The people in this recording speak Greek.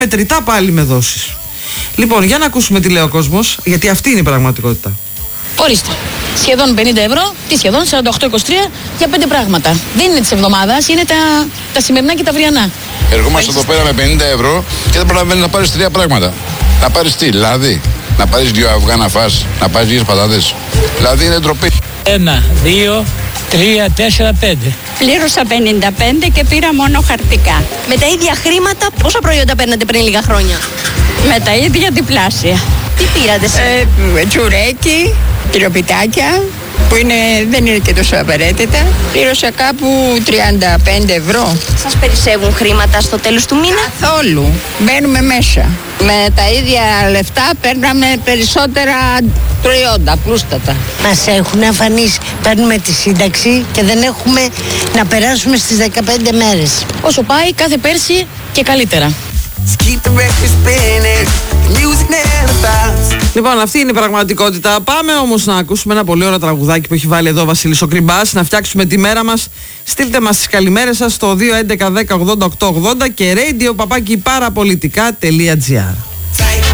μετρητά πάλι με δόσεις. Λοιπόν, για να ακούσουμε τι λέει ο κόσμος, γιατί αυτή είναι η πραγματικότητα. Ορίστε. Σχεδόν 50 ευρώ, τι σχεδόν 48-23 για 5 πράγματα. Δεν είναι της εβδομάδας, είναι τα σημερινά και τα αυριανά. Ερχόμαστε εδώ πέρα με 50 ευρώ και δεν προλαβαίνεις να πάρεις 3 πράγματα. Να πάρεις τι, λάδι, να πάρεις 2 αυγά να φας, να πάρεις 2 πατάτες. Δηλαδή είναι ντροπή. 1, 2, 3, 4, 5. Πλήρωσα 55 και πήρα μόνο χαρτικά. Με τα ίδια χρήματα, πόσα προϊόντα παίρνατε πριν λίγα χρόνια? Με τα ίδια διπλάσια. Τι πήρατε εσύ? Τσουρέκι, τυροπιτάκια, που δεν είναι και τόσο απαραίτητα. Πλήρωσα κάπου 35 ευρώ. Σας περισσεύουν χρήματα στο τέλος του μήνα? Καθόλου. Μπαίνουμε μέσα. Με τα ίδια λεφτά παίρναμε περισσότερα προϊόντα, πλούστατα. Μας έχουν αφανίσει. Παίρνουμε τη σύνταξη και δεν έχουμε να περάσουμε στις 15 μέρες. Όσο πάει, κάθε πέρσι και καλύτερα. Λοιπόν, αυτή είναι η πραγματικότητα. Πάμε όμως να ακούσουμε ένα πολύ ωραίο τραγουδάκι που έχει βάλει εδώ ο Βασίλης ο Κρυμπάς, να φτιάξουμε τη μέρα μας. Στείλτε μας τις καλημέρες σας στο 211 10 88 80 και radio@parapolitica.gr.